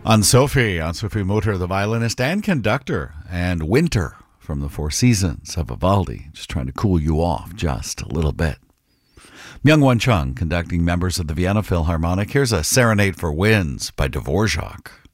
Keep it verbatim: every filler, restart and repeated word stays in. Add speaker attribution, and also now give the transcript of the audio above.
Speaker 1: On Sophie, on Sophie Mutter, the violinist and conductor, and Winter from the Four Seasons of Vivaldi, just trying to cool you off just a little bit. Myung-Whun Chung conducting members of the Vienna Philharmonic. Here's a Serenade for Winds by Dvorak.